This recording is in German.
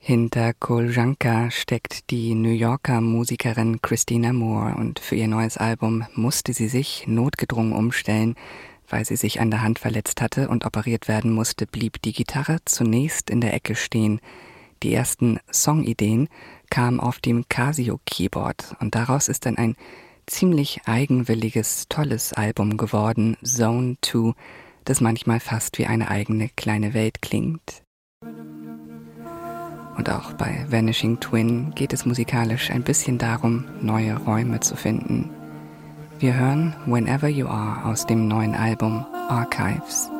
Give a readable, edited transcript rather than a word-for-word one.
Hinter Koljanka steckt die New Yorker Musikerin Christina Moore und für ihr neues Album musste sie sich notgedrungen umstellen. Weil sie sich an der Hand verletzt hatte und operiert werden musste, blieb die Gitarre zunächst in der Ecke stehen. Die ersten Songideen kamen auf dem Casio-Keyboard und daraus ist dann ein ziemlich eigenwilliges, tolles Album geworden, Zone 2, das manchmal fast wie eine eigene kleine Welt klingt. Und auch bei Vanishing Twin geht es musikalisch ein bisschen darum, neue Räume zu finden. Wir hören Whenever You Are aus dem neuen Album Archives.